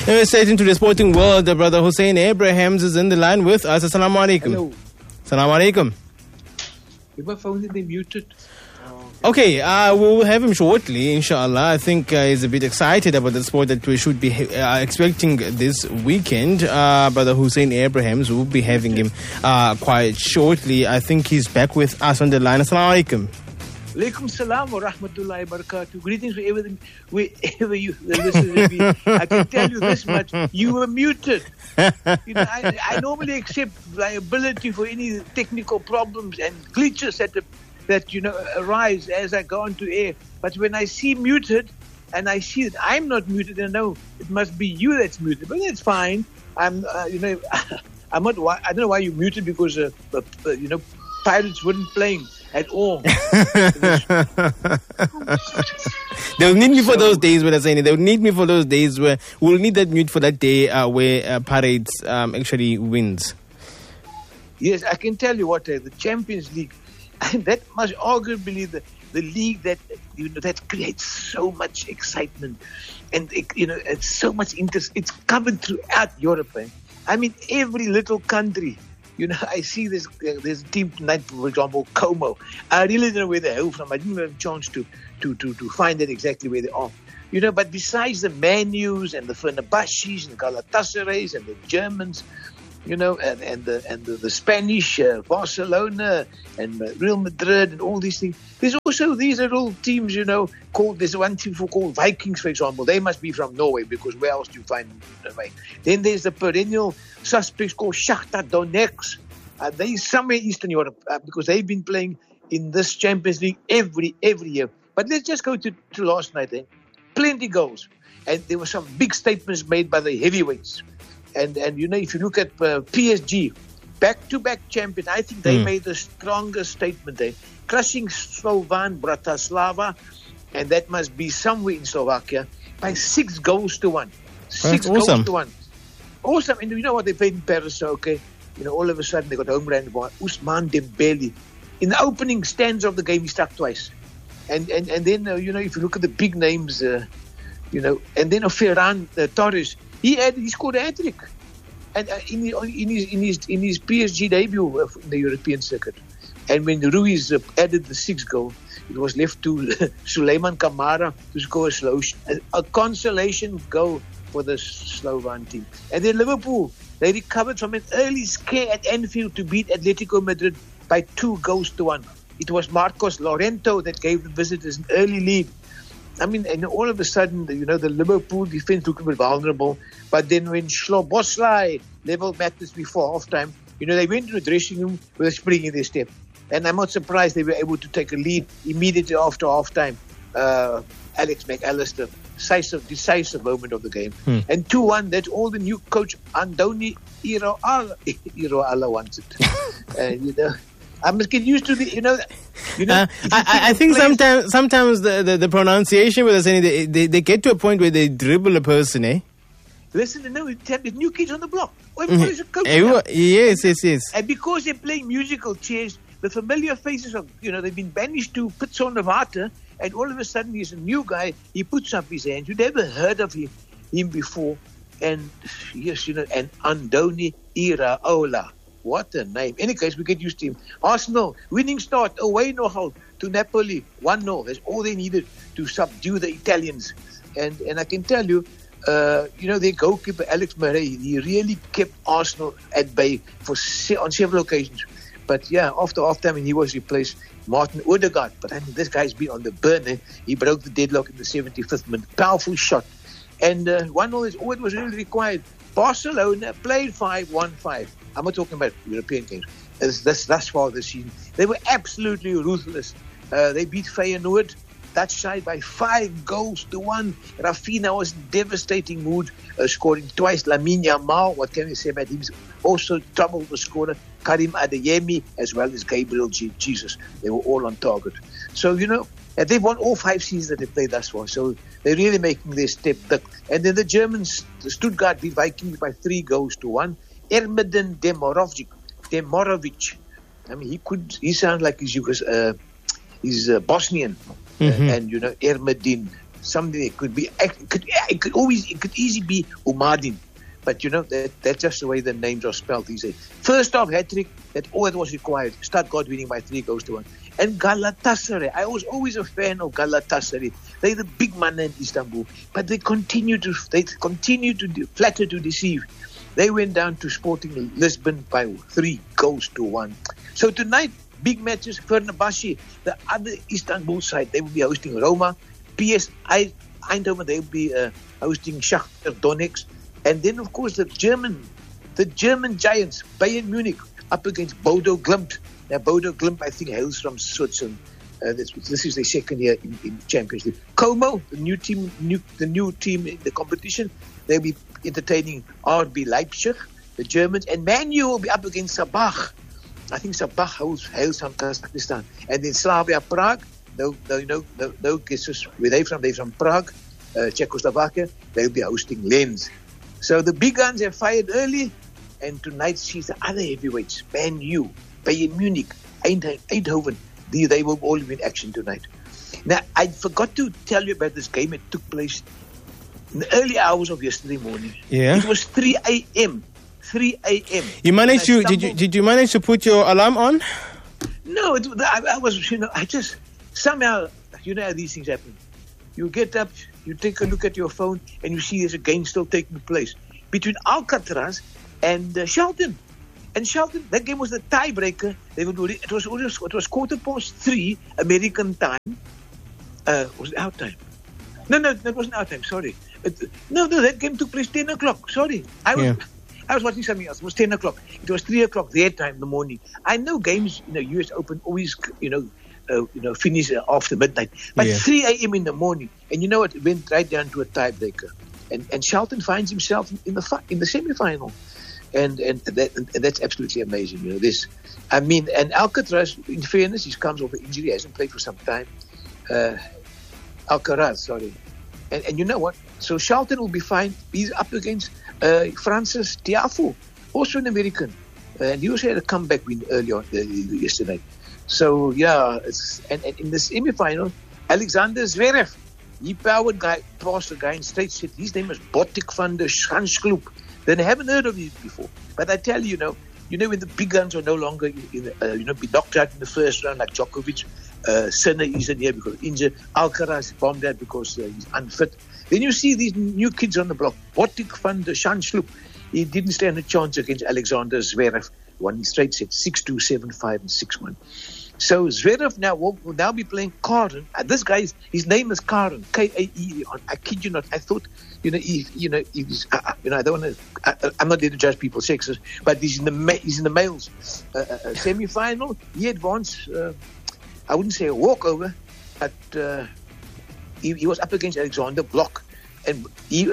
We're straight into the sporting world. Brother Hussein Abrahams is in the line with us. Assalamu alaikum. Hello. Assalamu alaikum. My phone is muted. Okay, we'll have him shortly, inshallah. I think he's a bit excited about the sport that we should be expecting this weekend. Brother Hussein Abrahams, we'll be having him quite shortly. I think he's back with us on the line. Assalamu alaikum. Alaikum salam wa rahmatullahi wa barakatuh. Greetings wherever you listen to me. I can tell you this much. You were muted. I normally accept liability for any technical problems and glitches that arise as I go onto air. But when I see muted and I see that I'm not muted, I know it must be you that's muted. But that's fine. I'm not. I don't know why you muted, because Pirates weren't playing at all. They'll need me for those days where they'll need me for those days where we'll need that mute for that day where Pirates actually wins. Yes, I can tell you what, the Champions League, that must arguably the league that that creates so much excitement, and it's so much interest. It's covered throughout Europe. I mean, every little country. I see there's a team tonight, for example, Como. I really don't know where they're from. I didn't have a chance to find out exactly where they are. But besides the Man U's and the Fenerbahces and Galatasarays and the Germans, and the Spanish, Barcelona and Real Madrid and all these things. There's also these little teams, there's one team called Vikings, for example. They must be from Norway, because where else do you find Norway? Then there's the perennial suspects called Shakhtar Donetsk. They're somewhere Eastern Europe, because they've been playing in this Champions League every year. But let's just go to last night. Plenty goals. And there were some big statements made by the heavyweights. And if you look at PSG, back-to-back champion, I think they made the strongest statement there. Crushing Slovan Bratislava, and that must be somewhere in Slovakia, by 6 goals to 1. Six goals to 1. Awesome. And you know what? They played in Paris, so okay. All of a sudden they got home run by Ousmane Dembele. In the opening stanza of the game, he struck twice. And then, if you look at the big names, and then Ferran Torres, he scored a hat-trick, and in his PSG debut in the European circuit. And when Ruiz added the 6th goal, it was left to Suleiman Kamara to score a consolation goal for the Slovan team. And then Liverpool, they recovered from an early scare at Anfield to beat Atletico Madrid by 2 goals to 1. It was Marcos Llorente that gave the visitors an early lead. I mean, and all of a sudden, the Liverpool defense looked a bit vulnerable. But then when Szoboszlai leveled matters before halftime, they went to the dressing room with a spring in their step. And I'm not surprised they were able to take a lead immediately after halftime. Alex McAllister, decisive moment of the game. And 2-1, that's all the new coach, Andoni Iraola wanted. I must get used to the, I think sometimes the pronunciation with us, they get to a point where they dribble a person, eh? Listen, there's new kids on the block. Everybody's a coach. Yes. And because they're playing musical chairs, the familiar faces of, they've been banished to Pitsonavata, and all of a sudden he's a new guy. He puts up his hands. You'd never heard of him before. And yes, and Andoni Iraola. What a name. In any case, we get used to him. Arsenal, winning start, away nogal to Napoli, 1-0. That's all they needed to subdue the Italians. And I can tell you, their goalkeeper, Alex Murray, he really kept Arsenal at bay on several occasions. But yeah, after halftime, he was replaced, Martin Odegaard. But I mean, this guy's been on the burner. He broke the deadlock in the 75th minute. Powerful shot. And 1-0 is all it was really required. Barcelona played 5-1-5. I'm not talking about European games. Thus far this season. They were absolutely ruthless. They beat Feyenoord, Dutch side, by 5 goals to 1. Rafinha was in devastating mood, scoring twice. Lamine Yamal, what can we say about him? Also troubled the scorer. Karim Adeyemi, as well as Gabriel Jesus. They were all on target. So, they've won all 5 seasons that they played thus far. So they're really making their step back. And then the Germans, the Stuttgart beat Vikings by 3 goals to 1. Ermedin Demirovic. I mean, he sounds like he's Bosnian. And, Ermedin something that could be, it could easily be Umadin. But that's just the way the names are spelled these days. First off, hat-trick, that's all that was required. Stuttgart winning by 3-1. And Galatasaray, I was always a fan of Galatasaray. They're the big man in Istanbul, but they continue to flatter to deceive. They went down to Sporting Lisbon by 3-1. So tonight, big matches. Fenerbahce, the other Istanbul side, they will be hosting Roma. PS Eindhoven, they will be hosting Shakhtar Donetsk. And then, of course, the German giants, Bayern Munich, up against Bodo Glimt. Now, Bodo Glimt, I think, hails from Switzerland. This is their second year in Champions League. Como, the new team in the competition, they'll be entertaining RB Leipzig, the Germans, and Man U will be up against Sabah. I think Sabah hails from Kazakhstan. And then Slavia Prague, no guesses where they're from. They're from Prague, Czechoslovakia. They'll be hosting Lens. So the big guns have fired early, and tonight sees the other heavyweights, Man U, Bayern Munich, Eindhoven. They will all be in action tonight. Now, I forgot to tell you about this game. It took place in the early hours of yesterday morning. Yeah. It was 3 a.m. 3 a.m. You managed to? Did you manage to put your alarm on? No, I was. I just somehow. How these things happen. You get up, you take a look at your phone, and you see there's a game still taking place between Alcatraz and Shelton. And Shelton, that game was the tiebreaker. It was 3:15 American time. Was it our time? No, that wasn't our time. Sorry. No, that game took place 10 o'clock. Sorry, I was watching something else. It was 10 o'clock. It was 3 o'clock their time in the morning. I know games, US Open always, finish after midnight. But 3 a.m. in the morning, and you know what? It went right down to a tiebreaker, and Shelton finds himself in the semi-final, and that's absolutely amazing. And Alcatraz, in fairness, he comes off an injury, he hasn't played for some time. Alcaraz, sorry, and you know what? So Shelton will be fine. He's up against Francis Tiafoe, also an American, and he also had a comeback win earlier on yesterday. So, and in the semi-final, Alexander Zverev, he passed the guy in straight set. His name is Botic van der Schanskloop. Then I haven't heard of him before. But I tell you, when the big guns are no longer, be knocked out in the first round, like Djokovic, Sinner isn't here because injured, Alcaraz bombed out because he's unfit. Then you see these new kids on the block, Botic van der Schanskloop. He didn't stand a chance against Alexander Zverev. Won in straight set, 6-2, 7-5, and 6-1. So Zverev will now be playing Karen. This guy, his name is Karen, K-A-E-R. I kid you not. I thought, he's, I don't want to. I'm not there to judge people's sexes, but he's in the males semi-final. He advanced. I wouldn't say a walkover, but he was up against Alexander Block, and he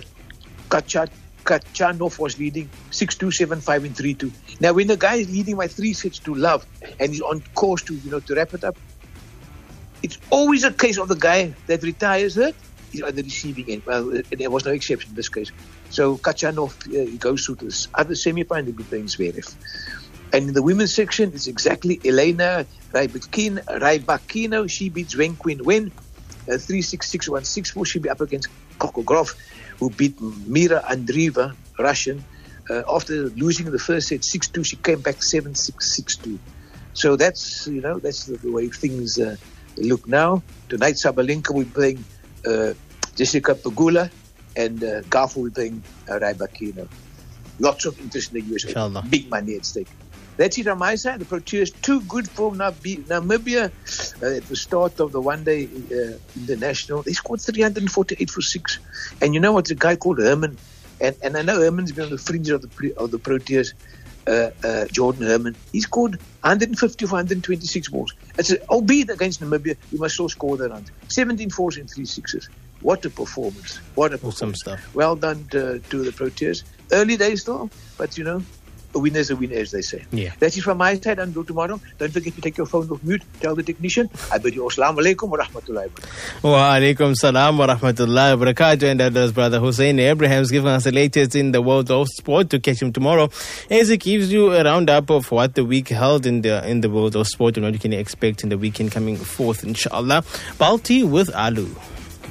Kachanov was leading 6-2, 7-5, and 3-2. Now, when the guy is leading by 3 sets to love and he's on course to wrap it up, it's always a case of the guy that retires hurt. He's on the receiving end. Well, there was no exception in this case. So Kachanov goes through to this other semi-final. They'll be playing Zverev. And in the women's section, it's exactly Elena Rybakina. She beats Wen Qin Wen 3-6, 6-1, 6-4. She'll be up against Coco Gauff, who beat Mira Andreeva, Russian. After losing the first set 6-2, she came back 7-6, 6-2. So that's the way things look now. Tonight, Sabalenka will be playing Jessica Pegula, and Gauff will be playing Rybakina. Lots of interest in the US Open. Big money at stake. That's it on my side. The Proteas too good for Namibia. At the start of the one-day international, they scored 348 for 6. And you know what? A guy called Herman, and I know Herman's been on the fringe of the Proteas. Jordan Herman, he scored 150 for 126 balls. Albeit against Namibia, you must still score the runs. 17 fours and 3 sixes. What a performance! Awesome stuff. Well done to the Proteas. Early days still, but a winner is a winner, as they say. Yeah. That's it from my side. Until tomorrow, don't forget to take your phone off mute. Tell the technician, I bid you Assalamu alaikum wa rahmatullahi wa barakatuh. Wa alaikum salam wa rahmatullahi wa barakatuh. And that was Brother Hussein Abrahams giving us the latest in the world of sport. To catch him tomorrow as he gives you a roundup of what the week held in the world of sport and what you can expect in the weekend coming forth, inshallah. Balti with Alu.